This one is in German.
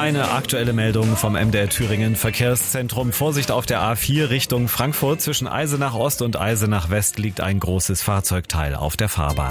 eine aktuelle Meldung vom MDR Thüringen Verkehrszentrum. Vorsicht auf der A4 Richtung Frankfurt. Zwischen Eisenach Ost und Eisenach West liegt ein großes Fahrzeugteil auf der Fahrbahn.